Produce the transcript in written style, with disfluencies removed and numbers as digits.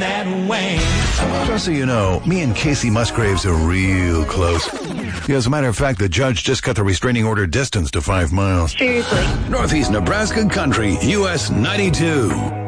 that wang. Just so you know, me and Casey Musgraves are real close. As a matter of fact, the judge just cut the restraining order distance to 5 miles. Seriously. Northeast Nebraska Country, US 92.